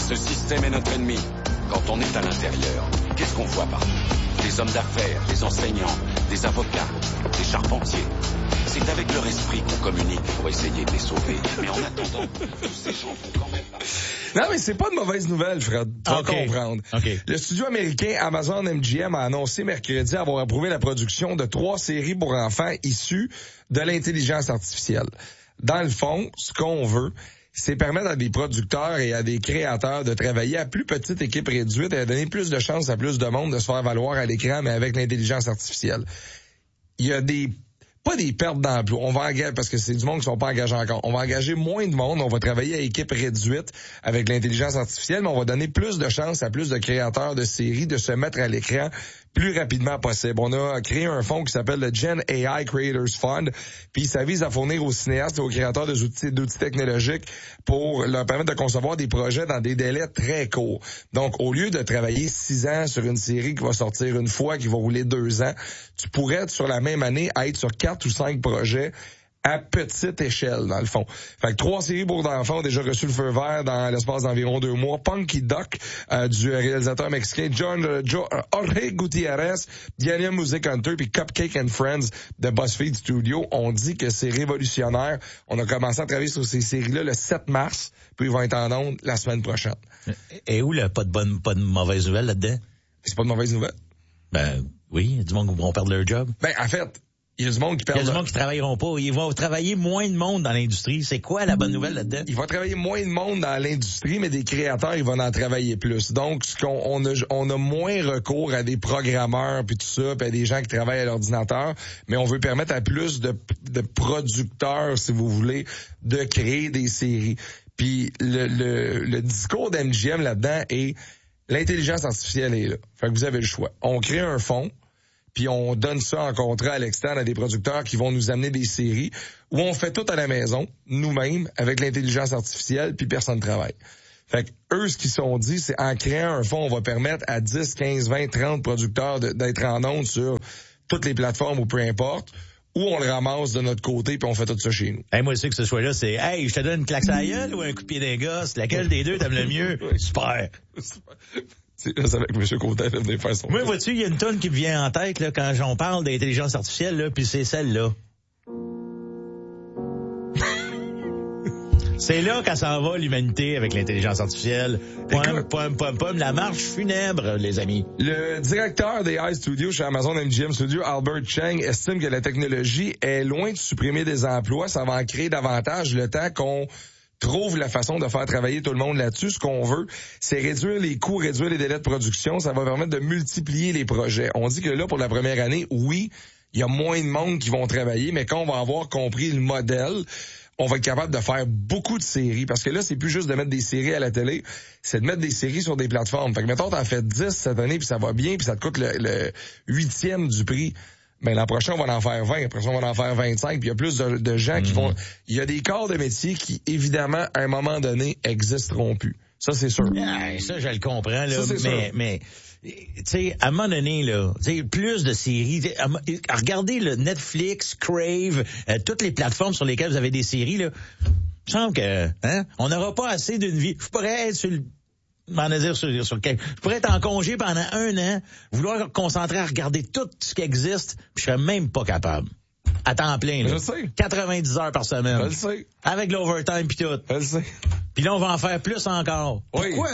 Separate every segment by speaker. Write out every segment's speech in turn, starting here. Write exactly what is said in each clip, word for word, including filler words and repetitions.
Speaker 1: Ce système est notre ennemi. Quand on est à l'intérieur, qu'est-ce qu'on voit partout? Des hommes d'affaires, des enseignants, des avocats, des charpentiers. C'est avec leur esprit qu'on communique pour essayer de les sauver. Mais en attendant, tous ces gens vont quand même pas...
Speaker 2: Non, mais c'est pas de mauvaise nouvelle, Fred. Tu vas
Speaker 3: okay.
Speaker 2: comprendre.
Speaker 3: Okay.
Speaker 2: Le studio américain Amazon M G M a annoncé mercredi avoir approuvé la production de trois séries pour enfants issues de l'intelligence artificielle. Dans le fond, ce qu'on veut, c'est permettre à des producteurs et à des créateurs de travailler à plus petite équipe réduite et à donner plus de chances à plus de monde de se faire valoir à l'écran, mais avec l'intelligence artificielle. Il y a des... Pas des pertes d'emploi. On va engager, parce que c'est du monde qui sont pas engagés encore. On va engager moins de monde. On va travailler à équipe réduite avec l'intelligence artificielle, mais on va donner plus de chances à plus de créateurs de séries de se mettre à l'écran plus rapidement possible. On a créé un fonds qui s'appelle le Gen A I Creators Fund, puis ça vise à fournir aux cinéastes et aux créateurs d'outils, d'outils technologiques pour leur permettre de concevoir des projets dans des délais très courts. Donc, au lieu de travailler six ans sur une série qui va sortir une fois, qui va rouler deux ans, tu pourrais, sur la même année, être sur quatre ou cinq projets à petite échelle, dans le fond. Fait que trois séries pour d'enfants ont déjà reçu le feu vert dans l'espace d'environ deux mois. Punky Duck, euh, du réalisateur mexicain John euh, Joe, euh, Jorge Gutiérrez, Diana Music Hunter, puis Cupcake and Friends de BuzzFeed Studio. On dit que c'est révolutionnaire. On a commencé à travailler sur ces séries-là le sept mars, puis ils vont être en ondes la semaine prochaine.
Speaker 3: Et où, là, pas de bonne, pas de mauvaise nouvelle là-dedans?
Speaker 2: C'est pas de mauvaise nouvelle?
Speaker 3: Ben, oui, il y a du monde qui vont perdre leur job.
Speaker 2: Ben, en fait, il y a du monde qui perd.
Speaker 3: Il y a du monde qui travailleront pas. Ils vont travailler moins de monde dans l'industrie. C'est quoi la bonne nouvelle là-dedans?
Speaker 2: Il va travailler moins de monde dans l'industrie, mais des créateurs, ils vont en travailler plus. Donc, ce qu'on on a, on a moins recours à des programmeurs puis tout ça, puis à des gens qui travaillent à l'ordinateur, mais on veut permettre à plus de, de producteurs, si vous voulez, de créer des séries. Puis le, le, le discours d'M G M là-dedans est l'intelligence artificielle est là. Fait que vous avez le choix. On crée un fonds, puis on donne ça en contrat à l'externe à des producteurs qui vont nous amener des séries où on fait tout à la maison, nous-mêmes, avec l'intelligence artificielle, puis personne ne travaille. Fait que eux, ce qu'ils se sont dit, c'est en créant un fonds, on va permettre à dix, quinze, vingt, trente producteurs de, d'être en ondes sur toutes les plateformes ou peu importe, ou on le ramasse de notre côté puis on fait tout ça chez nous.
Speaker 3: Hey, moi, je sais que ce choix-là, c'est « Hey, je te donne une claque à la gueule ou un coup de pied d'un gosse? Laquelle des deux t'aimes le mieux? » Super.
Speaker 2: C'est là, c'est avec M. Côté, venir faire son...
Speaker 3: Moi, vois-tu, il y a une tonne qui me vient en tête là quand j'en parle d'intelligence artificielle, là, puis c'est celle-là. C'est là qu'elle s'en va, l'humanité, avec l'intelligence artificielle. Pomme, pomme, pomme, pomme, la marche funèbre, les amis.
Speaker 2: Le directeur des I Studios chez Amazon M G M Studios, Albert Cheng, estime que la technologie est loin de supprimer des emplois. Ça va en créer davantage le temps qu'on trouve la façon de faire travailler tout le monde là-dessus. Ce qu'on veut, c'est réduire les coûts, réduire les délais de production. Ça va permettre de multiplier les projets. On dit que là, pour la première année, oui, il y a moins de monde qui vont travailler, mais quand on va avoir compris le modèle, on va être capable de faire beaucoup de séries. Parce que là, c'est plus juste de mettre des séries à la télé, c'est de mettre des séries sur des plateformes. Fait que mettons, t'en fais dix cette année, puis ça va bien, puis ça te coûte le, le huitième du prix. Ben l'an prochain, on va en faire vingt. Après ça, on va en faire vingt-cinq. Puis il y a plus de, de gens mmh. qui vont... Il y a des corps de métier qui, évidemment, à un moment donné, existeront plus. Ça, c'est sûr.
Speaker 3: Ah, ça, je le comprends, là.
Speaker 2: Ça, c'est
Speaker 3: mais,
Speaker 2: sûr.
Speaker 3: mais, tu sais, à un moment donné, là, tu sais, plus de séries. À, à, regardez le Netflix, Crave, euh, toutes les plateformes sur lesquelles vous avez des séries, là. Il me semble que, hein, on n'aura pas assez d'une vie. Je pourrais être sur le... m'en dire sur, sur quel... Je pourrais être en congé pendant un an, vouloir me concentrer à regarder tout ce qui existe, puis je serais même pas capable. À temps plein, là.
Speaker 2: Je sais.
Speaker 3: quatre-vingt-dix heures par semaine.
Speaker 2: Je le sais.
Speaker 3: Avec l'overtime pis tout.
Speaker 2: Je le sais.
Speaker 3: Puis là, on va en faire plus encore.
Speaker 2: Oui.
Speaker 3: Pourquoi?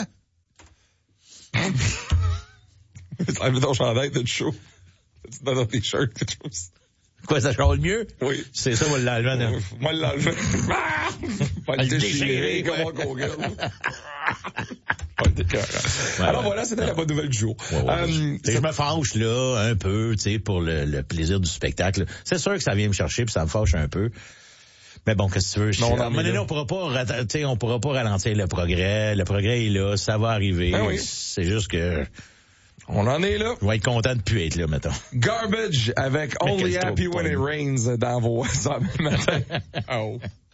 Speaker 2: Enlève ton chandail, t'as du chaud. Tu dans ton t-shirt, quelque chose.
Speaker 3: Quoi, ça change mieux?
Speaker 2: Oui.
Speaker 3: C'est ça, moi, l'enlever, là.
Speaker 2: Moi, l'enlever. Pas le déchirer,
Speaker 3: ouais.
Speaker 2: comment qu'on gueule. Ouais, alors ouais. Voilà, c'était ouais. la bonne nouvelle du jour.
Speaker 3: Ouais, ouais. Euh, je me fâche là un peu, tu sais, pour le, le plaisir du spectacle. C'est sûr que ça vient me chercher puis ça me fâche un peu. Mais bon, qu'est-ce que tu veux? Non, non, mais là, on pourra pas, tu sais, on pourra pas ralentir le progrès. Le progrès est là, ça va arriver.
Speaker 2: Ben oui.
Speaker 3: C'est juste que
Speaker 2: on en est là.
Speaker 3: On va être content de plus être là, mettons.
Speaker 2: Garbage avec Only Happy When It Rains dans vos matin. Oh.